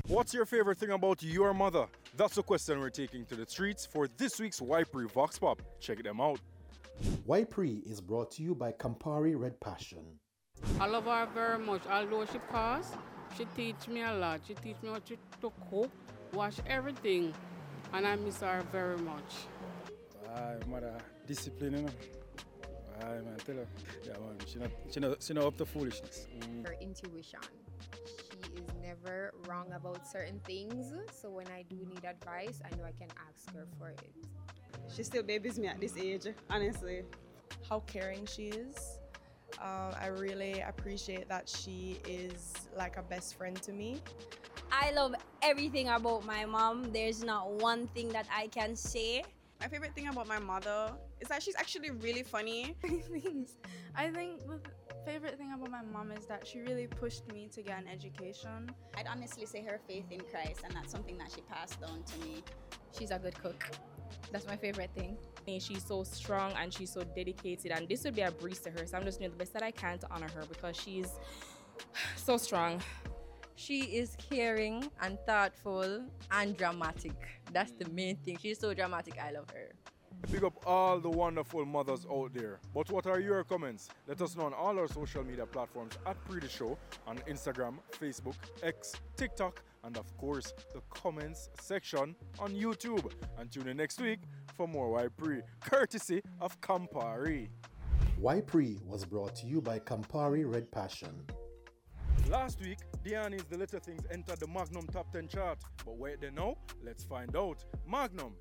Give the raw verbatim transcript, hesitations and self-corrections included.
What's your favorite thing about your mother? That's the question we're taking to the streets for this week's Ypres Vox Pop. Check them out. Ypres is brought to you by Campari Red Passion. I love her very much. Although she passed, she teach me a lot. She teach me how to, to cook, wash everything, and I miss her very much. Ah, mother, discipline, you know. Ah, man, tell her. Yeah, man, she not, she not, she not up to foolishness. Mm. Her intuition. She is never wrong about certain things. So when I do need advice, I know I can ask her for it. She still babies me at this age, honestly. How caring she is. Uh, I really appreciate that she is like a best friend to me. I love everything about my mom. There's not one thing that I can say. My favorite thing about my mother is that she's actually really funny. Things. I think the favorite thing about my mom is that she really pushed me to get an education. I'd honestly say her faith in Christ, and that's something that she passed down to me. She's a good cook. That's my favorite thing. She's so strong and she's so dedicated, and this would be a breeze to her. So I'm just doing the best that I can to honor her because she's so strong. She is caring and thoughtful and dramatic. That's the main thing. She's so dramatic. I love her. Big up all the wonderful mothers out there. But what are your comments? Let us know on all our social media platforms at Pre The Show, on Instagram, Facebook, X, TikTok, and of course the comments section on YouTube. And tune in next week for more Ypres, courtesy of Campari. Ypres was brought to you by Campari Red Passion. Last week, Diani's The Little Things entered the Magnum Top ten chart. But wait there now, let's find out. Magnum,